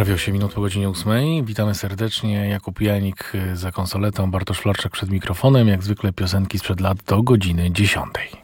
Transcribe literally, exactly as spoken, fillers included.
Prawie osiem minut po godzinie ósmej. Witamy serdecznie. Jakub Janik za konsoletą, Bartosz Florczak przed mikrofonem. Jak zwykle piosenki sprzed lat do godziny dziesiątej.